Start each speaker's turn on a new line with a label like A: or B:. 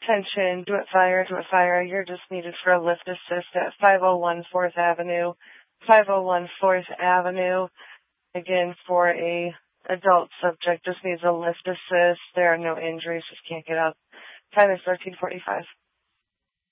A: Attention, do it fire. You're just needed for a lift assist at 501 4th Avenue. 501 4th Avenue. Again, for a adult subject, just needs a lift assist. There are no injuries, just can't get up. Time is 13:45.